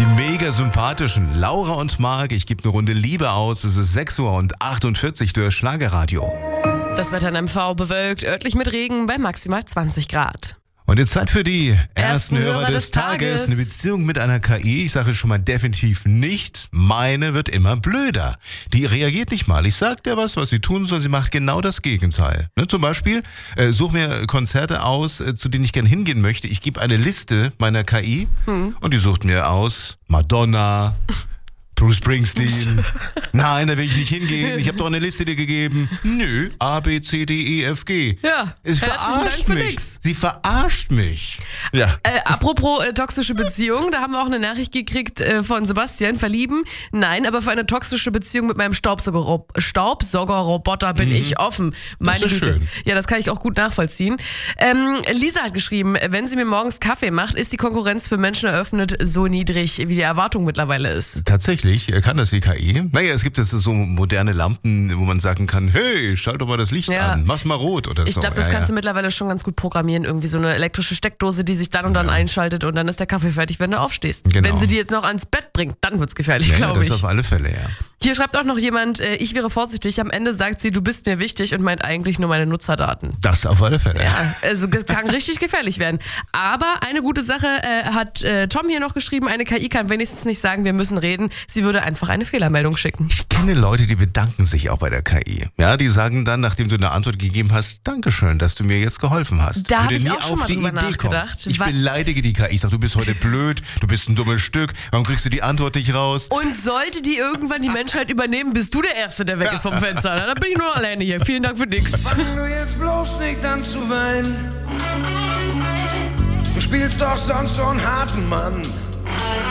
Die mega sympathischen Laura und Marc, ich gebe eine Runde Liebe aus. Es ist 6:48 Uhr durch Schlagerradio. Das Wetter in MV bewölkt, örtlich mit Regen bei maximal 20 Grad. Und jetzt Zeit für die ersten Hörer des Tages. Eine Beziehung mit einer KI, ich sage schon mal definitiv nicht. Meine wird immer blöder. Die reagiert nicht mal. Ich sage dir was sie tun soll. Sie macht genau das Gegenteil. Ne, zum Beispiel, such mir Konzerte aus, zu denen ich gerne hingehen möchte. Ich gebe eine Liste meiner KI und die sucht mir aus Madonna, Bruce Springsteen. Nein, da will ich nicht hingehen. Ich habe doch eine Liste dir gegeben. Nö, A, B, C, D, E, F, G. Ja, es verarscht mich. Nix. Sie verarscht mich. Ja. Apropos toxische Beziehung, da haben wir auch eine Nachricht gekriegt von Sebastian. Verlieben? Nein, aber für eine toxische Beziehung mit meinem Staubsaugerroboter bin ich offen. Meine das ist Güte. schön. Ja, das kann ich auch gut nachvollziehen. Lisa hat geschrieben, wenn sie mir morgens Kaffee macht, ist die Konkurrenz für Menschen eröffnet so niedrig, wie die Erwartung mittlerweile ist. Tatsächlich kann das die KI. Naja, es gibt jetzt so moderne Lampen, wo man sagen kann, hey, schalt doch mal das Licht an, mach's mal rot oder so. Ich glaube, das kannst du mittlerweile schon ganz gut programmieren. Irgendwie so eine elektrische Steckdose, die sich dann und dann einschaltet und dann ist der Kaffee fertig, wenn du aufstehst. Genau. Wenn sie die jetzt noch ans Bett bringt, dann wird's gefährlich, glaube ich. Das auf alle Fälle, ja. Hier schreibt auch noch jemand, ich wäre vorsichtig. Am Ende sagt sie, du bist mir wichtig und meint eigentlich nur meine Nutzerdaten. Das auf alle Fälle. Ja, also das kann richtig gefährlich werden. Aber eine gute Sache hat Tom hier noch geschrieben, eine KI kann wenigstens nicht sagen, wir müssen reden. Sie würde einfach eine Fehlermeldung schicken. Ich kenne Leute, die bedanken sich auch bei der KI. Ja, die sagen dann, nachdem du eine Antwort gegeben hast, Dankeschön, dass du mir jetzt geholfen hast. Da habe ich auch schon mal drüber nachgedacht. Ich beleidige die KI. Ich sage, du bist heute blöd, du bist ein dummes Stück, warum kriegst du die Antwort nicht raus? Und sollte die irgendwann die Menschheit übernehmen, bist du der Erste, der weg ist vom Fenster. Dann bin ich nur noch alleine hier. Vielen Dank für nix. Fang du jetzt bloß nicht an zu weinen. Du spielst doch sonst so einen harten Mann.